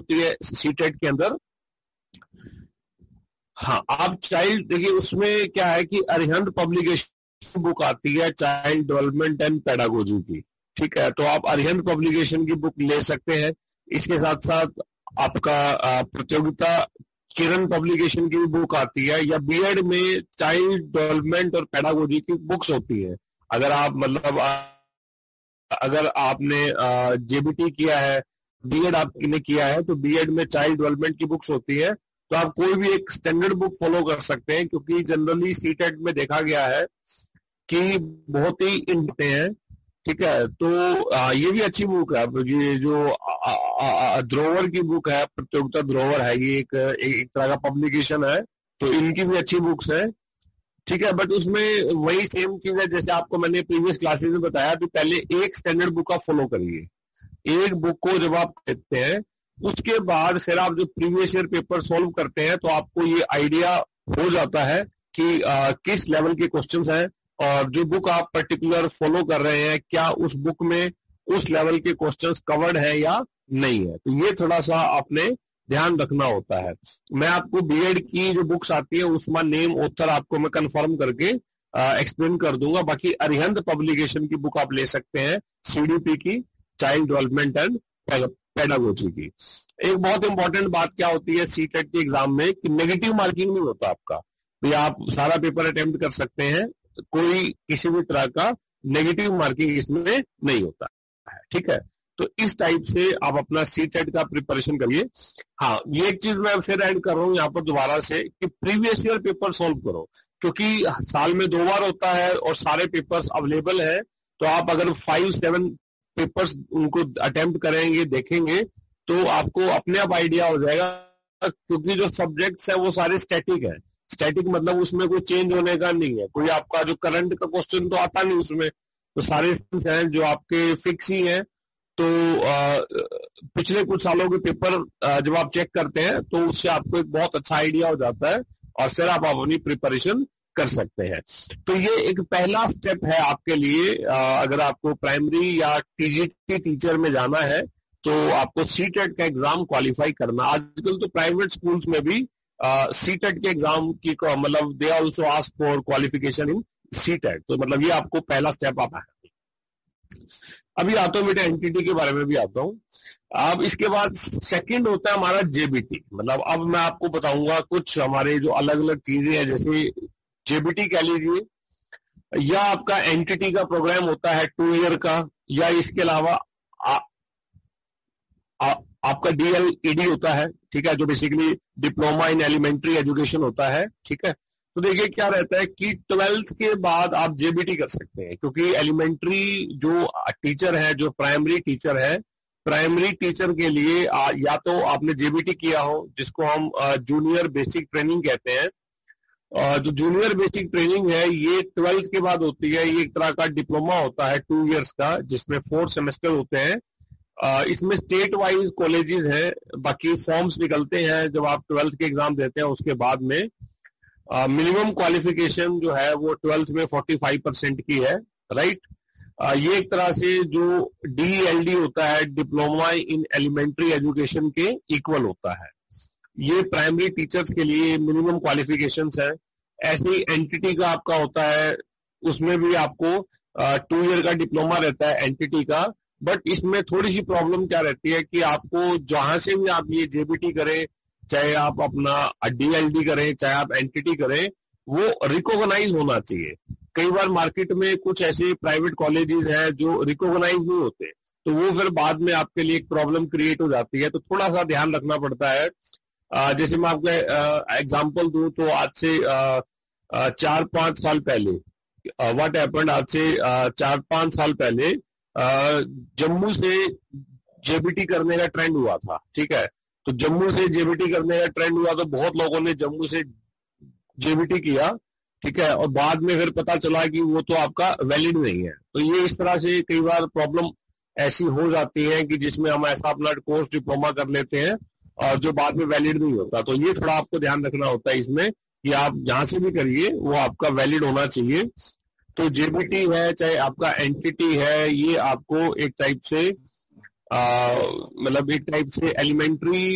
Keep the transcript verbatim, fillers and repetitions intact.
होती है सीटेट के अंदर? हाँ, आप चाइल्ड देखिए उसमें क्या है कि अरिहंत पब्लिकेशन बुक आती है चाइल्ड डेवलपमेंट एंड पेडागोजी की, ठीक है, तो आप अरिहंत पब्लिकेशन की बुक ले सकते हैं। इसके साथ साथ आपका प्रतियोगिता किरण पब्लिकेशन की भी बुक आती है, या बीएड में चाइल्ड डेवलपमेंट और पेडागोजी की बुक्स होती है। अगर आप मतलब अगर आपने जेबीटी किया है, बीएड आपने किया है, तो बीएड में चाइल्ड डेवलपमेंट की बुक्स होती है, तो आप कोई भी एक स्टैंडर्ड बुक फॉलो कर सकते हैं, क्योंकि जनरली सीटेट में देखा गया है कि बहुत ही इंटे हैं, ठीक है। तो आ, ये भी अच्छी बुक है, ये जो ध्रोवर की बुक है, प्रतियोगिता ध्रोवर है, ये एक, एक तरह का पब्लिकेशन है, तो इनकी भी अच्छी बुक्स है, ठीक है। बट उसमें वही सेम चीज है जैसे आपको मैंने प्रीवियस क्लासेस में बताया, तो पहले एक स्टैंडर्ड बुक आप फॉलो करिए। एक बुक को जब आप देखते हैं, उसके बाद फिर आप जो प्रीवियस ईयर पेपर सॉल्व करते हैं, तो आपको ये आइडिया हो जाता है कि आ, किस लेवल के क्वेश्चंस हैं, और जो बुक आप पर्टिकुलर फॉलो कर रहे हैं, क्या उस बुक में उस लेवल के क्वेश्चंस कवर्ड है या नहीं है। तो ये थोड़ा सा आपने ध्यान रखना होता है। मैं आपको बीएड की जो बुक्स आती है उसमें नेम ऑथर आपको मैं कंफर्म करके एक्सप्लेन कर दूंगा। बाकी अरिहंत पब्लिकेशन की बुक आप ले सकते हैं, सीडीपी की, चाइल्ड डेवलपमेंट एंड पेडागोजी की। एक बहुत इंपॉर्टेंट बात क्या होती है सीटेट के एग्जाम में कि नेगेटिव मार्किंग नहीं होता आपका, तो आप सारा पेपर अटेम्प्ट कर सकते हैं, कोई किसी भी तरह का नेगेटिव मार्किंग इसमें नहीं होता है, ठीक है। तो इस टाइप से आप अपना सीटेट का प्रिपरेशन करिए। हाँ, ये एक चीज मैं फिर ऐड कर रहा हूँ यहाँ पर दोबारा से कि प्रीवियस ईयर पेपर सॉल्व करो, क्योंकि साल में दो बार होता है और सारे पेपर्स अवेलेबल है, तो आप अगर फाइव सेवन पेपर्स उनको अटेम्प्ट करेंगे, देखेंगे, तो आपको अपने आप आइडिया हो जाएगा, क्योंकि जो सब्जेक्ट्स है वो सारे स्टैटिक है। स्टैटिक मतलब उसमें कोई चेंज होने का नहीं है, कोई आपका जो करंट का क्वेश्चन तो आता नहीं उसमें, तो सारे हैं जो आपके फिक्स ही हैं। तो आ, पिछले कुछ सालों के पेपर आ, जब आप चेक करते हैं, तो उससे आपको एक बहुत अच्छा आइडिया हो जाता है, और फिर आप अपनी प्रिपरेशन कर सकते हैं। तो ये एक पहला स्टेप है आपके लिए। आ, अगर आपको प्राइमरी या टीजीटी टीचर में जाना है, तो आपको सीटेट का एग्जाम क्वालिफाई करना। आजकल तो प्राइवेट स्कूल्स में भी सीटेट के एग्जाम की मतलब they also ask for qualification in CTET, तो मतलब ये आपको पहला स्टेप आता है। अभी आता हूं बेटा एनटीटी के बारे में भी आता हूं। अब इसके बाद सेकंड होता है हमारा जेबीटी। मतलब अब मैं आपको बताऊंगा कुछ हमारे जो अलग अलग चीजें हैं, जैसे जेबीटी कह लीजिए, या आपका एनटीटी का प्रोग्राम होता है टू ईयर का, या इसके अलावा आ, आ, आपका डीएलईडी होता है, ठीक है, जो basically diploma in elementary education होता है, ठीक है। तो देखिए क्या रहता है कि ट्वेल्थ के बाद आप जेबीटी कर सकते हैं, क्योंकि एलिमेंट्री जो टीचर है, जो प्राइमरी टीचर है, प्राइमरी टीचर के लिए आ, या तो आपने जेबीटी किया हो, जिसको हम जूनियर बेसिक ट्रेनिंग कहते हैं। जो जूनियर बेसिक ट्रेनिंग है ये ट्वेल्थ के बाद होती है। ये एक तरह का डिप्लोमा होता है टू इयर्स का, जिसमें फोर सेमेस्टर होते हैं। इसमें स्टेट वाइज कॉलेजेस हैं, बाकी फॉर्म्स निकलते हैं जब आप ट्वेल्थ के एग्जाम देते हैं उसके बाद में। मिनिमम क्वालिफिकेशन जो है वो ट्वेल्थ में पैंतालीस परसेंट की है, राइट। uh, ये एक तरह से जो डीएलडी होता है, डिप्लोमा इन एलिमेंट्री एजुकेशन के इक्वल होता है। ये प्राइमरी टीचर्स के लिए मिनिमम क्वालिफिकेशंस है। ऐसे ही एनटीटी का आपका होता है, उसमें भी आपको टू ईयर का डिप्लोमा रहता है एनटीटी का। बट इसमें थोड़ी सी प्रॉब्लम क्या रहती है कि आपको जहां से भी आप ये जेबीटी करें, चाहे आप अपना डीएलडी करें, चाहे आप एनटीटी करें, वो रिकॉग्नाइज होना चाहिए। कई बार मार्केट में कुछ ऐसे प्राइवेट कॉलेजेस हैं जो रिकॉग्नाइज नहीं होते, तो वो फिर बाद में आपके लिए एक प्रॉब्लम क्रिएट हो जाती है। तो थोड़ा सा ध्यान रखना पड़ता है। आ, जैसे मैं आपको एग्जांपल दूं तो आज से आ, आ, चार पांच साल पहले व्हाट हैपेंड, आज से आ, चार पांच साल पहले जम्मू से जेबीटी करने का ट्रेंड हुआ था, ठीक है। तो जम्मू से जेबीटी करने का ट्रेंड हुआ तो बहुत लोगों ने जम्मू से जेबीटी किया, ठीक है, और बाद में फिर पता चला कि वो तो आपका वैलिड नहीं है। तो ये इस तरह से कई बार प्रॉब्लम ऐसी हो जाती है कि जिसमें हम ऐसा अपना कोर्स डिप्लोमा कर लेते हैं और जो बाद में वैलिड नहीं होता। तो ये थोड़ा आपको ध्यान रखना होता है इसमें कि आप जहां से भी करिए वो आपका वैलिड होना चाहिए। तो जेबीटी है, चाहे आपका एनटीटी है, ये आपको एक टाइप से मतलब एक टाइप से एलिमेंट्री